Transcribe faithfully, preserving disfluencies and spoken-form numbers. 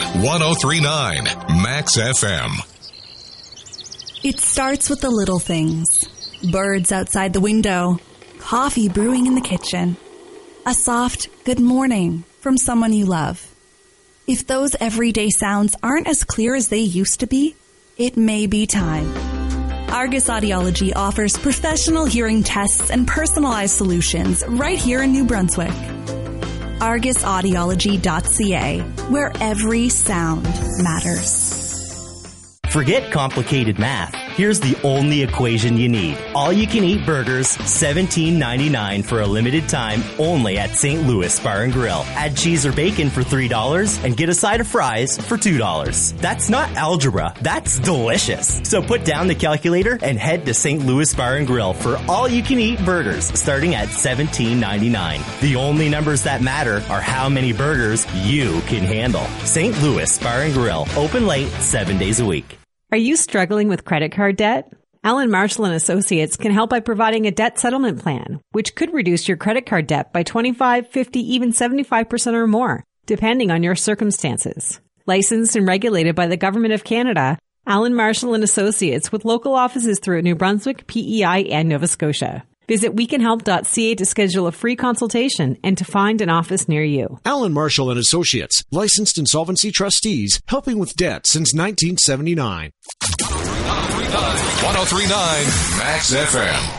one oh three point nine Max F M. It starts with the little things. Birds outside the window. Coffee brewing in the kitchen. A soft good morning from someone you love. If those everyday sounds aren't as clear as they used to be, it may be time. Argus Audiology offers professional hearing tests and personalized solutions right here in New Brunswick. argus audiology dot c a, where every sound matters. Forget complicated math. Here's the only equation you need. All-you-can-eat burgers, seventeen ninety-nine for a limited time, only at Saint Louis Bar and Grill. Add cheese or bacon for three dollars and get a side of fries for two dollars. That's not algebra. That's delicious. So put down the calculator and head to Saint Louis Bar and Grill for all-you-can-eat burgers, starting at seventeen ninety-nine. The only numbers that matter are how many burgers you can handle. Saint Louis Bar and Grill, open late, seven days a week. Are you struggling with credit card debt? Allen Marshall and Associates can help by providing a debt settlement plan, which could reduce your credit card debt by twenty-five, fifty, even seventy-five percent or more, depending on your circumstances. Licensed and regulated by the Government of Canada, Allen Marshall and Associates with local offices throughout New Brunswick, P E I, and Nova Scotia. Visit we can help dot c a to schedule a free consultation and to find an office near you. Allen Marshall and Associates, licensed insolvency trustees, helping with debt since nineteen seventy-nine. one oh three point nine Max F M.